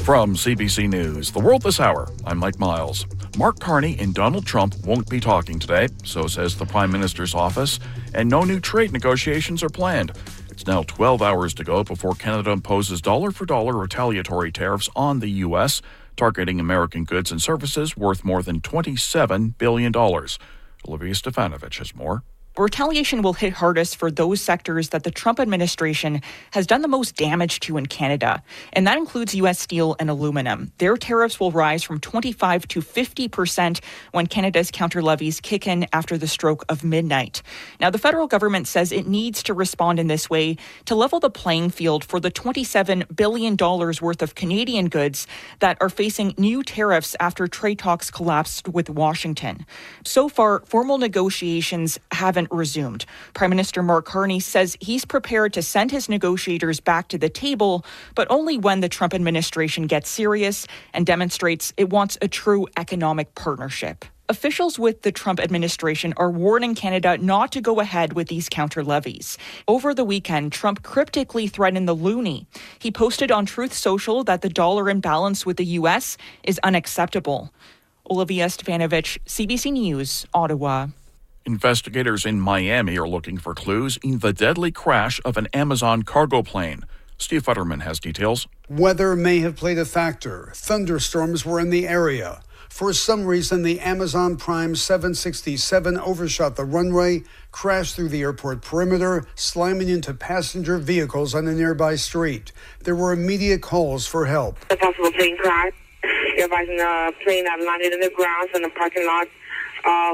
From CBC News, The World This Hour, I'm Mike Miles. Mark Carney and Donald Trump won't be talking today, so says the Prime Minister's office, and no new trade negotiations are planned. It's now 12 hours to go before Canada imposes dollar-for-dollar retaliatory tariffs on the U.S., targeting American goods and services worth more than $27 billion. Olivia Stefanovich has more. Retaliation will hit hardest for those sectors that the Trump administration has done the most damage to in Canada, and that includes U.S. steel and aluminum. Their tariffs will rise from 25% to 50% when Canada's counter levies kick in after the stroke of midnight. Now, the federal government says it needs to respond in this way to level the playing field for the $27 billion worth of Canadian goods that are facing new tariffs after trade talks collapsed with Washington. So far, formal negotiations haven't resumed. Prime Minister Mark Carney says he's prepared to send his negotiators back to the table, but only when the Trump administration gets serious and demonstrates it wants a true economic partnership. Officials with the Trump administration are warning Canada not to go ahead with these counter levies. Over the weekend, Trump cryptically threatened the loonie. He posted on Truth Social that the dollar imbalance with the U.S. is unacceptable. Olivia Stefanovich, CBC News, Ottawa. Investigators in Miami are looking for clues in the deadly crash of an Amazon cargo plane. Steve Futterman has details. Weather may have played a factor. Thunderstorms were in the area. For some reason, the Amazon Prime 767 overshot the runway, crashed through the airport perimeter, slamming into passenger vehicles on a nearby street. There were immediate calls for help. A possible plane crash. You're advising a plane that landed in the grounds in the parking lot of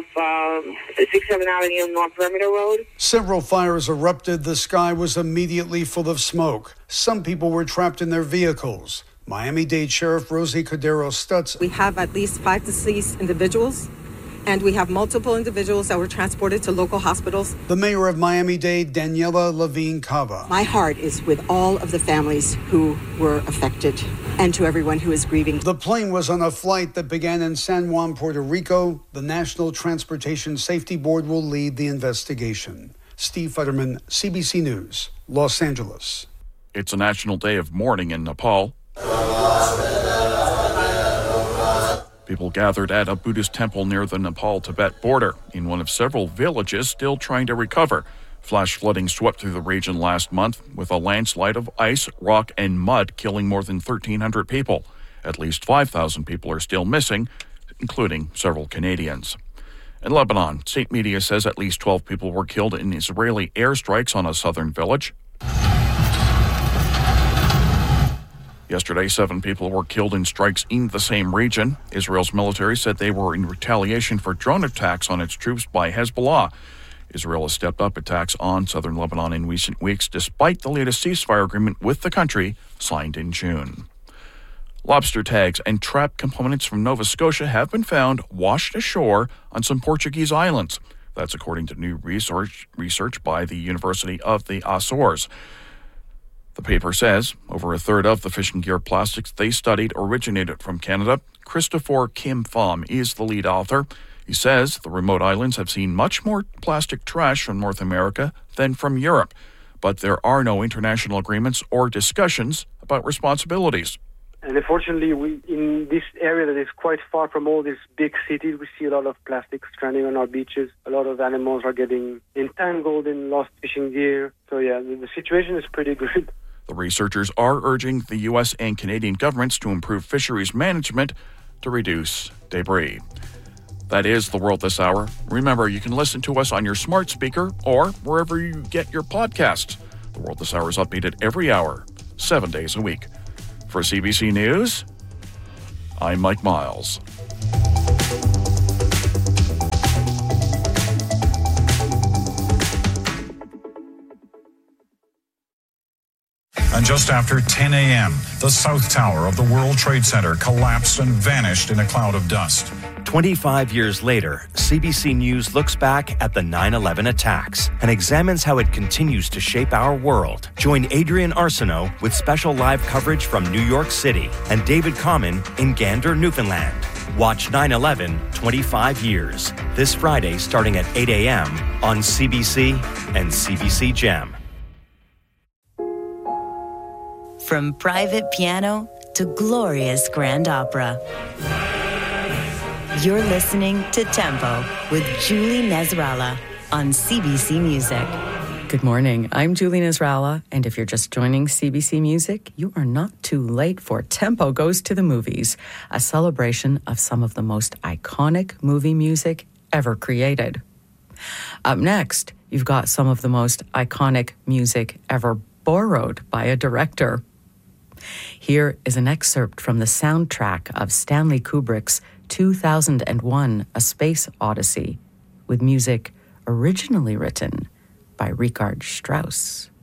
6th Avenue North Perimeter Road. Several fires erupted. The sky was immediately full of smoke. Some people were trapped in their vehicles. Miami-Dade Sheriff Rosie Cordero Stutz. We have at least 5 deceased individuals, and we have multiple individuals that were transported to local hospitals. The mayor of Miami-Dade, Daniela Levine Cava. My heart is with all of the families who were affected and to everyone who is grieving. The plane was on a flight that began in San Juan, Puerto Rico. The National Transportation Safety Board will lead the investigation. Steve Futterman, CBC News, Los Angeles. It's a national day of mourning in Nepal. People gathered at a Buddhist temple near the Nepal-Tibet border in one of several villages still trying to recover. Flash flooding swept through the region last month with a landslide of ice, rock, and mud killing more than 1,300 people. At least 5,000 people are still missing, including several Canadians. In Lebanon, state media says at least 12 people were killed in Israeli airstrikes on a southern village. Yesterday, 7 people were killed in strikes in the same region. Israel's military said they were in retaliation for drone attacks on its troops by Hezbollah. Israel has stepped up attacks on southern Lebanon in recent weeks, despite the latest ceasefire agreement with the country signed in June. Lobster tags and trap components from Nova Scotia have been found washed ashore on some Portuguese islands. That's according to new research by the University of the Azores. The paper says over a third of the fishing gear plastics they studied originated from Canada. Christopher Kim Pham is the lead author. He says the remote islands have seen much more plastic trash from North America than from Europe, but there are no international agreements or discussions about responsibilities. And unfortunately, in this area that is quite far from all these big cities, we see a lot of plastic stranding on our beaches. A lot of animals are getting entangled in lost fishing gear. So yeah, the situation is pretty good. The researchers are urging the U.S. and Canadian governments to improve fisheries management to reduce debris. That is The World This Hour. Remember, you can listen to us on your smart speaker or wherever you get your podcasts. The World This Hour is updated every hour, 7 days a week. For CBC News, I'm Mike Miles. And just after 10 a.m., the South Tower of the World Trade Center collapsed and vanished in a cloud of dust. 25 years later, CBC News looks back at the 9/11 attacks and examines how it continues to shape our world. Join Adrian Arsenault with special live coverage from New York City and David Common in Gander, Newfoundland. Watch 9/11 25 Years this Friday starting at 8 a.m. on CBC and CBC Gem. From private piano to glorious grand opera. You're listening to Tempo with Julie Nasrallah on CBC Music. Good morning. I'm Julie Nasrallah, and if you're just joining CBC Music, you are not too late for Tempo Goes to the Movies, a celebration of some of the most iconic movie music ever created. Up next, you've got some of the most iconic music ever borrowed by a director. Here is an excerpt from the soundtrack of Stanley Kubrick's 2001: A Space Odyssey, with music originally written by Richard Strauss.